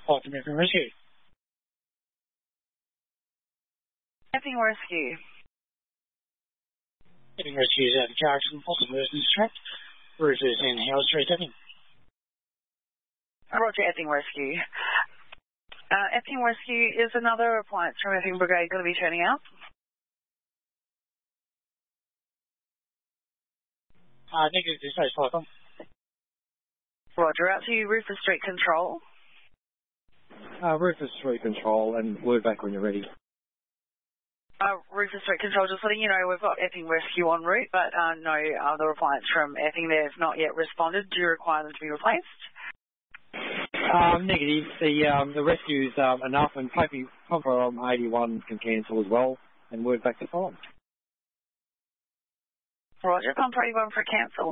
Welcome to Epping Rescue. Epping Rescue. Epping Rescue is out of Jackson, possible emergency track. Roof is in Howard Street, Epping. Roger, Epping Rescue. Epping Rescue, is another appliance from Epping Brigade going to be turning out? Negative, this is Cyclone. Roger, out to you, Rufus Street Control. Rufus Street Control, and word back when you're ready. Rufus Street Control, just letting you know we've got Epping Rescue en route, but no other appliance from Epping there have not yet responded. Do you require them to be replaced? Negative. The rescue's enough, and hopefully from 81 can cancel as well, and word back to Colin. Roger, pump 81 for cancel.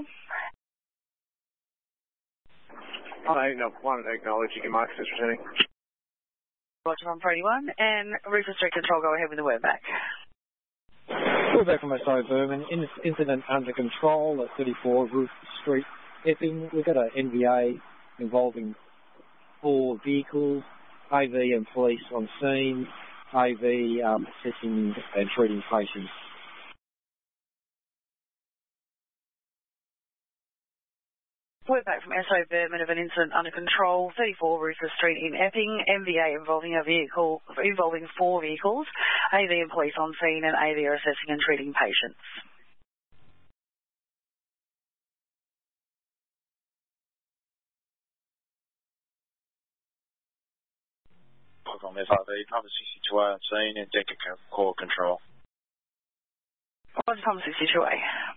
I wanted to acknowledge you can mark this returning. Roger, pump 81, and Rufus Street Control, go ahead with the word back. Word back from SO Berman. Incident under control at 34 Rufus Street, Epping. We've got an NVA involving 4 vehicles, AV and police on scene, AV assessing and treating patients. Word back from SO Berman of an incident under control, 34 Rufus Street in Epping, MVA involving 4 vehicles, AV and police on scene, and AV are assessing and treating patients. On FRV, pump 62A on scene and Decker core control. Roger, pump 62A.